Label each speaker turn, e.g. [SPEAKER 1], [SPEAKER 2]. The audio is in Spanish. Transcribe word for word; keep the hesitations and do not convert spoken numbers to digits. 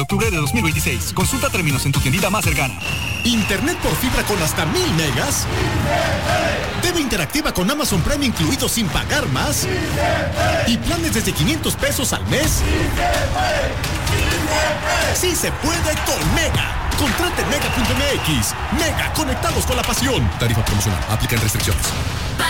[SPEAKER 1] octubre de dos mil veintiséis. Consulta términos en tu tiendita más cercana.
[SPEAKER 2] Internet por fibra con hasta mil megas. T V interactiva con Amazon Prime incluido sin pagar más. Y planes desde quinientos pesos al mes. Sí se puede con Mega. Contrate mega punto m x. Mega, conectados con la pasión. Tarifa promocional. Aplican restricciones.